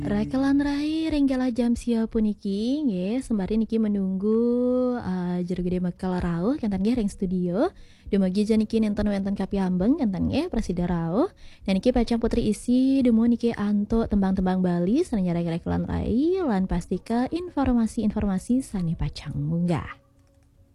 Rakelan rai renggala jam sia puniki nggih sembari niki menunggu jero gede mekal rawuh kenten nggih ring studio. Dumugi janiki nenten wonten kapiyambeng kenten nggih presida rawuh. Dan niki Pacang Putri isi demu niki antuk tembang-tembang Bali sareng rakelan rai lan pastika informasi-informasi sane Pacang munggah.